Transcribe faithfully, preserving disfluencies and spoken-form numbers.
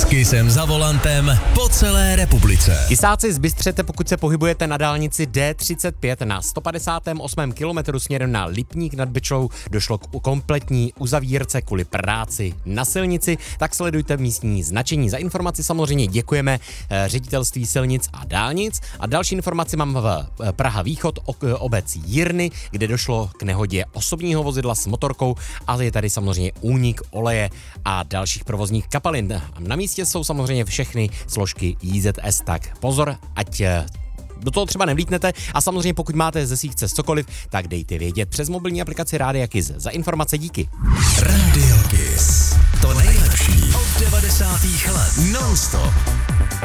Kysem za volantem po celé republice. Kysáci, zbystřete, pokud se pohybujete na dálnici D třicet pět na sto padesátém osmém kilometru směrem na Lipník nad Bečvou došlo k kompletní uzavírce kvůli práci na silnici, tak sledujte místní značení. Za informaci samozřejmě děkujeme Ředitelství silnic a dálnic a další informaci mám v Praha Východ, obec Jirny, kde došlo k nehodě osobního vozidla s motorkou, ale je tady samozřejmě únik oleje a dalších provozních kapalin. Na místě jsou samozřejmě všechny složky J Z S, tak pozor, ať do toho třeba nevlítnete a samozřejmě pokud máte ze svých cest cokoliv, tak dejte vědět přes mobilní aplikaci Rádia Kiss. Za informace díky. Radio Kiss. To nejlepší od devadesátých let. Non-stop.